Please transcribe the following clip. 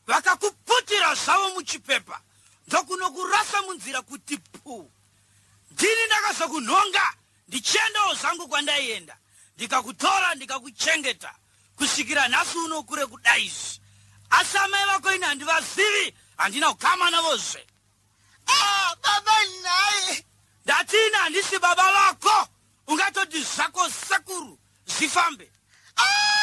vakakuputira zvavo muchipepa ndokunokurasa munzira kuti pu. Ndini ndakazokunhonga ndichiendawo zvangu kwandaienda, ndikakutora ndikakuchengeta kusvikira nhasi uno kure kudaizi. Asi amai vako ini handivazivi, handina kukama navozve. Baba naye. Ndati ini handisi baba vako, ungatoti zvako sekuru zvifambe.